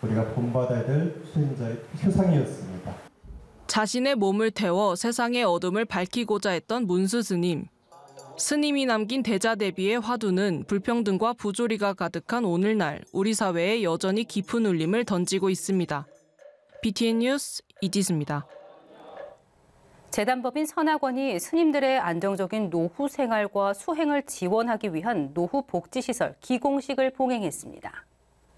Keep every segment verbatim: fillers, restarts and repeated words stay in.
우리가 본받아야 될 수행자의 표상이었습니다. 자신의 몸을 태워 세상의 어둠을 밝히고자 했던 문수 스님. 스님이 남긴 대자 대비의 화두는 불평등과 부조리가 가득한 오늘날 우리 사회에 여전히 깊은 울림을 던지고 있습니다. 비티엔 뉴스 이지수입니다. 재단법인 선학원이 스님들의 안정적인 노후 생활과 수행을 지원하기 위한 노후 복지시설 기공식을 봉행했습니다.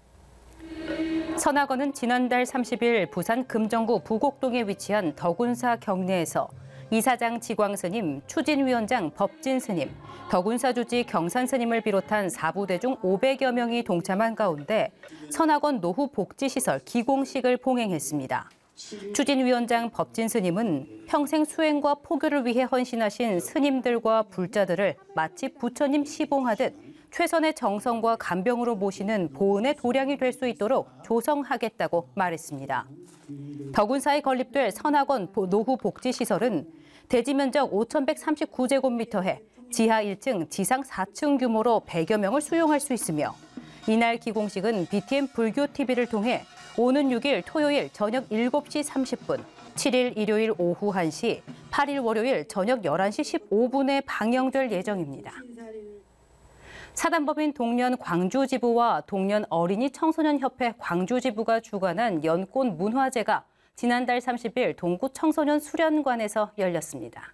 선학원은 지난달 삼십 일 부산 금정구 부곡동에 위치한 덕운사 경내에서 이사장 지광 스님, 추진위원장 법진 스님, 덕운사 주지 경산 스님을 비롯한 사부대 중 오백여 명이 동참한 가운데 선학원 노후 복지시설 기공식을 봉행했습니다. 추진위원장 법진 스님은 평생 수행과 포교를 위해 헌신하신 스님들과 불자들을 마치 부처님 시봉하듯 최선의 정성과 간병으로 모시는 보은의 도량이 될 수 있도록 조성하겠다고 말했습니다. 덕운사에 건립될 선학원 노후 복지시설은 대지 면적 오천백삼십구 제곱미터에 지하 일 층, 지상 사 층 규모로 백여 명을 수용할 수 있으며 이날 기공식은 비티엔 불교티비를 통해 오는 육 일 토요일 저녁 일곱 시 삼십 분, 칠 일 일요일 오후 한 시, 팔 일 월요일 저녁 열한 시 십오 분에 방영될 예정입니다. 사단법인 동년 광주지부와 동년 어린이 청소년협회 광주지부가 주관한 연꽃 문화제가 지난달 삼십 일 동구 청소년 수련관에서 열렸습니다.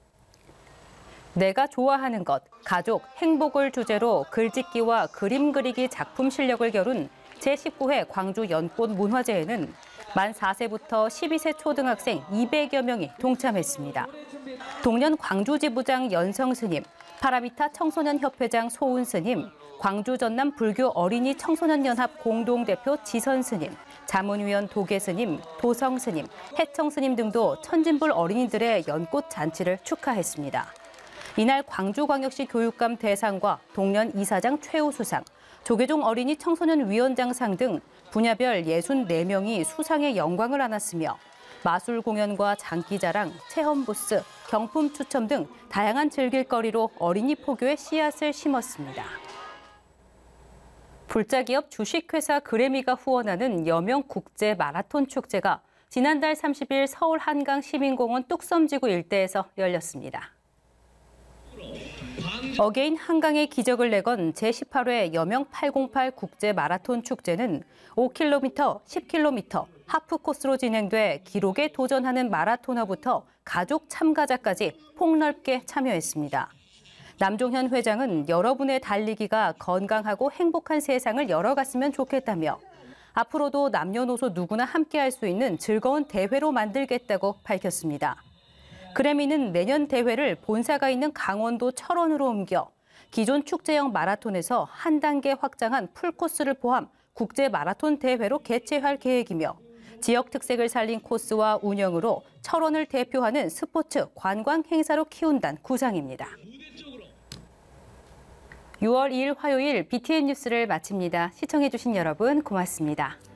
내가 좋아하는 것, 가족, 행복을 주제로 글짓기와 그림 그리기 작품 실력을 겨룬 제십구 회 광주 연꽃 문화제에는 만 네 세부터 십이 세 초등학생 이백여 명이 동참했습니다. 동년 광주지부장 연성 스님, 파라미타 청소년협회장 소운 스님, 광주 전남 불교 어린이 청소년연합 공동대표 지선 스님, 자문위원 도계 스님, 도성 스님, 해청 스님 등도 천진불 어린이들의 연꽃 잔치를 축하했습니다. 이날 광주광역시 교육감 대상과 동년 이사장 최우 수상, 조계종 어린이 청소년 위원장상 등 분야별 예순네 명이 수상의 영광을 안았으며 마술 공연과 장기자랑, 체험 부스, 경품 추첨 등 다양한 즐길거리로 어린이 포교의 씨앗을 심었습니다. 불자기업 주식회사 그래미가 후원하는 여명 국제 마라톤 축제가 지난달 삼십 일 서울 한강 시민공원 뚝섬지구 일대에서 열렸습니다. 어게인 한강의 기적을 내건 제십팔 회 여명 팔공팔 국제 마라톤 축제는 오 킬로미터, 십 킬로미터 하프 코스로 진행돼 기록에 도전하는 마라토너부터 가족 참가자까지 폭넓게 참여했습니다. 남종현 회장은 여러분의 달리기가 건강하고 행복한 세상을 열어갔으면 좋겠다며 앞으로도 남녀노소 누구나 함께할 수 있는 즐거운 대회로 만들겠다고 밝혔습니다. 그래미는 내년 대회를 본사가 있는 강원도 철원으로 옮겨 기존 축제형 마라톤에서 한 단계 확장한 풀코스를 포함 국제 마라톤 대회로 개최할 계획이며 지역 특색을 살린 코스와 운영으로 철원을 대표하는 스포츠 관광 행사로 키운다는 구상입니다. 유월 이일 화요일 비티엔 뉴스를 마칩니다. 시청해주신 여러분 고맙습니다.